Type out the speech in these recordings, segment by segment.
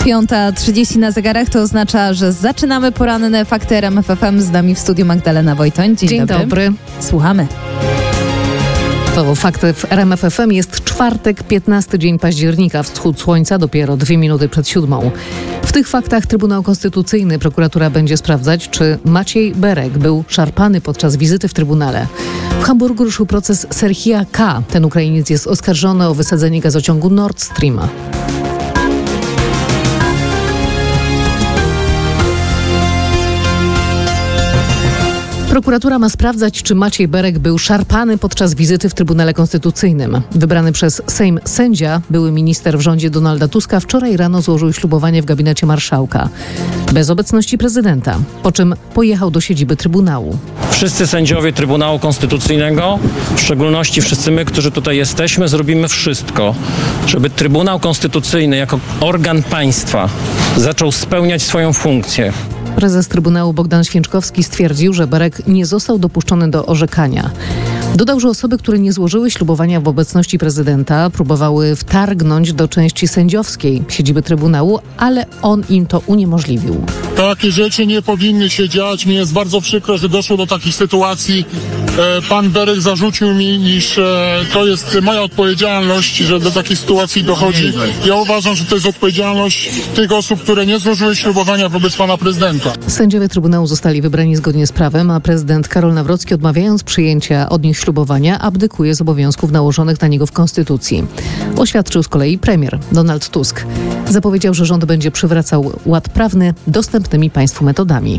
5:30 na zegarach, to oznacza, że zaczynamy poranne Fakty RMF FM. Z nami w studiu Magdalena Wojtoń. Dzień dobry. Słuchamy. To Fakty w RMF FM. Jest czwartek, 15 dzień października. Wschód słońca dopiero 2 minuty przed 7. W tych faktach Trybunał Konstytucyjny, prokuratura będzie sprawdzać, czy Maciej Berek był szarpany podczas wizyty w Trybunale. W Hamburgu ruszył proces Serhija K. Ten Ukrainiec jest oskarżony o wysadzenie gazociągu Nord Stream. Prokuratura ma sprawdzać, czy Maciej Berek był szarpany podczas wizyty w Trybunale Konstytucyjnym. Wybrany przez Sejm sędzia, były minister w rządzie Donalda Tuska, wczoraj rano złożył ślubowanie w gabinecie marszałka. Bez obecności prezydenta, po czym pojechał do siedziby Trybunału. Wszyscy sędziowie Trybunału Konstytucyjnego, w szczególności wszyscy my, którzy tutaj jesteśmy, zrobimy wszystko, żeby Trybunał Konstytucyjny jako organ państwa zaczął spełniać swoją funkcję. Prezes Trybunału Bogdan Święczkowski stwierdził, że Berek nie został dopuszczony do orzekania. Dodał, że osoby, które nie złożyły ślubowania w obecności prezydenta, próbowały wtargnąć do części sędziowskiej siedziby Trybunału, ale on im to uniemożliwił. Takie rzeczy nie powinny się dziać. Mi jest bardzo przykro, że doszło do takich sytuacji. Pan Berek zarzucił mi, iż to jest moja odpowiedzialność, że do takich sytuacji dochodzi. Ja uważam, że to jest odpowiedzialność tych osób, które nie złożyły ślubowania wobec pana prezydenta. Sędziowie Trybunału zostali wybrani zgodnie z prawem, a prezydent Karol Nawrocki, odmawiając przyjęcia od nich ślubowania, abdykuje z obowiązków nałożonych na niego w Konstytucji. Oświadczył z kolei premier Donald Tusk. Zapowiedział, że rząd będzie przywracał ład prawny dostępnymi państwu metodami.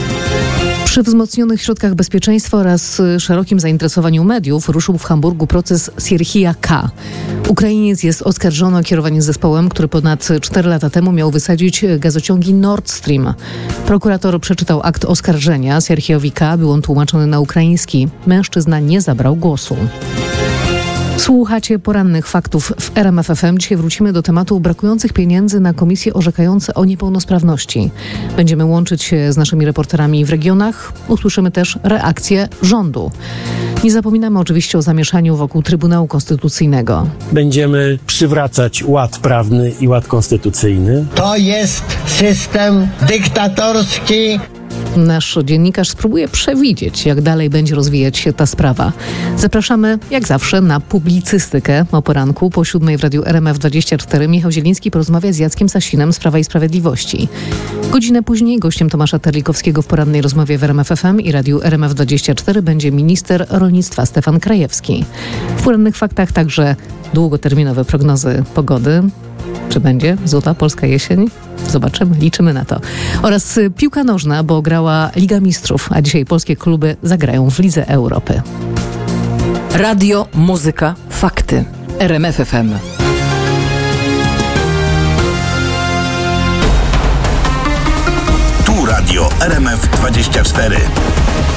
Przy wzmocnionych środkach bezpieczeństwa oraz szerokim zainteresowaniu mediów ruszył w Hamburgu proces Serhija K. Ukrainiec jest oskarżony o kierowanie zespołem, który ponad 4 lata temu miał wysadzić gazociągi Nord Stream. Prokurator przeczytał akt oskarżenia. Serhijowi K. był on tłumaczony na ukraiński. Mężczyzna nie zabrał głosu. Słuchacie porannych faktów w RMF FM. Dzisiaj wrócimy do tematu brakujących pieniędzy na komisje orzekające o niepełnosprawności. Będziemy łączyć się z naszymi reporterami w regionach. Usłyszymy też reakcję rządu. Nie zapominamy oczywiście o zamieszaniu wokół Trybunału Konstytucyjnego. Będziemy przywracać ład prawny i ład konstytucyjny. To jest system dyktatorski. Nasz dziennikarz spróbuje przewidzieć, jak dalej będzie rozwijać się ta sprawa. Zapraszamy, jak zawsze, na publicystykę o poranku. Po 7 w Radiu RMF24 Michał Zieliński porozmawia z Jackiem Sasinem z Prawa i Sprawiedliwości. Godzinę później gościem Tomasza Terlikowskiego w porannej rozmowie w RMF FM i Radiu RMF24 będzie minister rolnictwa Stefan Krajewski. W porannych faktach także długoterminowe prognozy pogody. Czy będzie złota polska jesień? Zobaczymy, liczymy na to. Oraz piłka nożna, bo grała Liga Mistrzów, a dzisiaj polskie kluby zagrają w Lidze Europy. Radio, muzyka, fakty. RMF FM. Tu Radio RMF24.